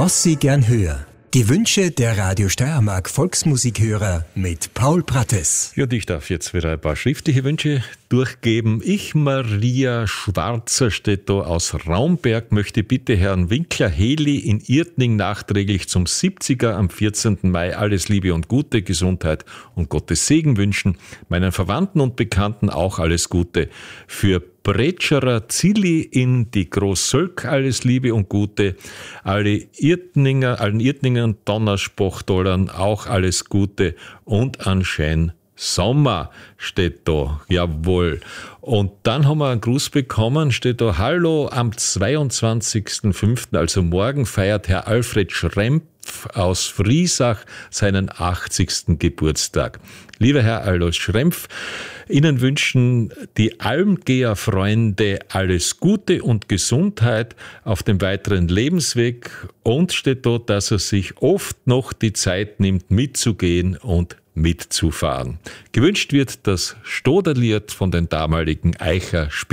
Was Sie gern hören. Die Wünsche der Radio Steiermark Volksmusikhörer mit Paul Prattes. Ja, und ich darf jetzt wieder ein paar schriftliche Wünsche durchgeben. Ich, Maria Schwarzer, steht da aus Raumberg, möchte bitte Herrn Winkler-Heli in Irtning nachträglich zum 70er am 14. Mai alles Liebe und Gute, Gesundheit und Gottes Segen wünschen. Meinen Verwandten und Bekannten auch alles Gute. Für Bretscherer Zilli in die Großsölk alles Liebe und Gute. Allen Irtningern, Donnerspochtollern auch alles Gute und an schönen Sommer steht da, jawohl. Und dann haben wir einen Gruß bekommen, steht da: Hallo, am 22.05., also morgen, feiert Herr Alfred Schrempf aus Friesach seinen 80. Geburtstag. Lieber Herr Alois Schrempf, Ihnen wünschen die Almgeher-Freunde alles Gute und Gesundheit auf dem weiteren Lebensweg, und steht dort, dass er sich oft noch die Zeit nimmt, mitzugehen und mitzufahren. Gewünscht wird das Stoderlied von den damaligen Eicher